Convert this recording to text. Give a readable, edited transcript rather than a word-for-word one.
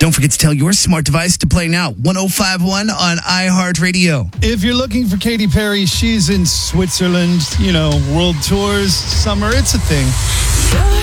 Don't forget to tell your smart device to play now. 105.1 on iHeartRadio. If you're looking for Katy Perry, she's in Switzerland, world tours, summer, it's a thing.